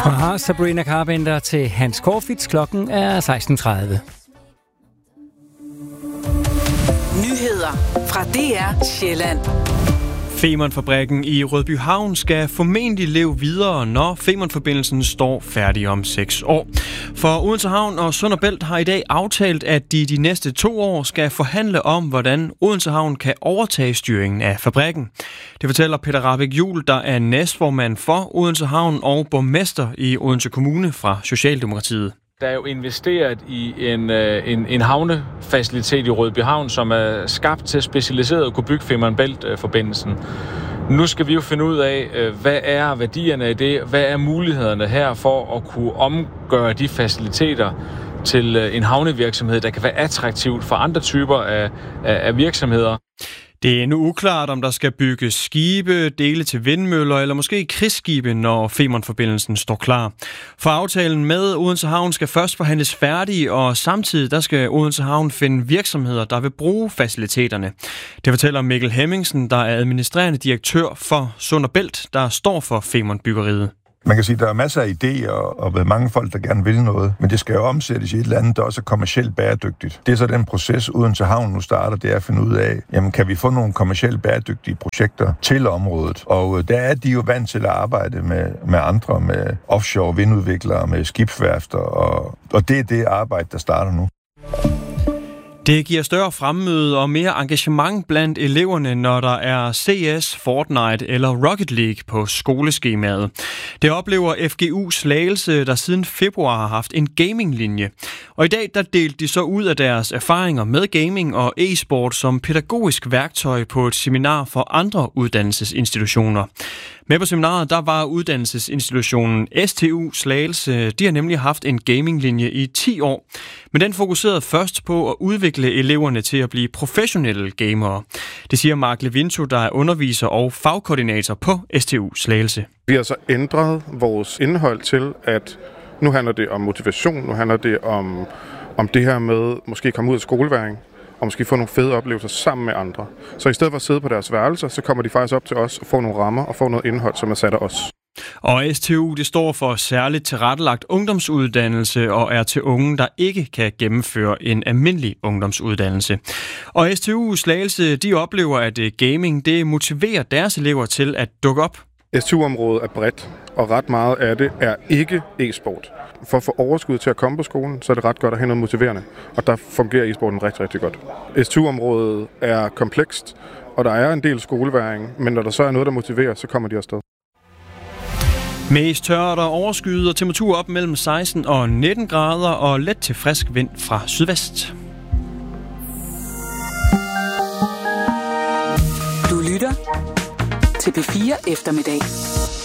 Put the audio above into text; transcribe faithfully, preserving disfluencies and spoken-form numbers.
Fra Sabrina Carpenter til Hans Corfitz. Klokken er seksten tredive. Nyheder fra D R Sjælland. Femernfabrikken i Rødbyhavn skal formentlig leve videre, når Femernforbindelsen står færdig om seks år. For Odense Havn og Sund og Bælt har i dag aftalt, at de de næste to år skal forhandle om, hvordan Odense Havn kan overtage styringen af fabrikken. Det fortæller Peter Rahbek Juhl, der er næstformand for Odense Havn og borgmester i Odense Kommune fra Socialdemokratiet. Der er jo investeret i en, en, en havnefacilitet i Rødbyhavn, som er skabt til specialiseret at kunne bygge Femern Bælt-forbindelsen. Nu skal vi jo finde ud af, hvad er værdierne i det, hvad er mulighederne her for at kunne omgøre de faciliteter til en havnevirksomhed, der kan være attraktivt for andre typer af, af, af virksomheder. Det er nu uklart, om der skal bygges skibe, dele til vindmøller eller måske krigsskibe, når Femernforbindelsen står klar. For aftalen med Odense Havn skal først forhandles færdig, og samtidig der skal Odense Havn finde virksomheder, der vil bruge faciliteterne. Det fortæller Mikkel Hemmingsen, der er administrerende direktør for Sund og Bælt, der står for Femernbyggeriet. Man kan sige, at der er masser af idéer og mange folk, der gerne vil noget, men det skal jo omsættes i et eller andet, der også er kommercielt bæredygtigt. Det er så den proces, Odense Havn nu starter, det er at finde ud af, jamen kan vi få nogle kommercielt bæredygtige projekter til området? Og der er de jo vant til at arbejde med, med andre, med offshore vindudviklere, med skibsværfter, og, og det er det arbejde, der starter nu. Det giver større fremmøde og mere engagement blandt eleverne, når der er C S, Fortnite eller Rocket League på skoleskemaet. Det oplever F G U Slagelse, der siden februar har haft en gaminglinje. Og i dag der delte de så ud af deres erfaringer med gaming og e-sport som pædagogisk værktøj på et seminar for andre uddannelsesinstitutioner. Med på seminaret der var uddannelsesinstitutionen S T U Slagelse. De har nemlig haft en gaminglinje i ti år. Men den fokuserede først på at udvikle eleverne til at blive professionelle gamere. Det siger Mark Levinto, der er underviser og fagkoordinator på S T U Slagelse. Vi har så ændret vores indhold til, at nu handler det om motivation, nu handler det om, om det her med måske komme ud af skoleværing, og måske få nogle fede oplevelser sammen med andre. Så i stedet for at sidde på deres værelser, så kommer de faktisk op til os og får nogle rammer og får noget indhold, som er sat af os. Og S T U det står for særligt tilrettelagt ungdomsuddannelse og er til unge, der ikke kan gennemføre en almindelig ungdomsuddannelse. Og S T U Slagelse de oplever, at gaming det motiverer deres elever til at dukke op. S T U-området er bredt, og ret meget af det er ikke e-sport. For at få overskud til at komme på skolen, så er det ret godt at have noget motiverende. Og der fungerer e-sporten rigtig, rigtig godt. S T U-området er komplekst, og der er en del skoleværing, men når der så er noget, der motiverer, så kommer de afsted. Mest tørt og overskyet og temperatur op mellem seksten og nitten grader og let til frisk vind fra sydvest. Du lytter til P fire Eftermiddag.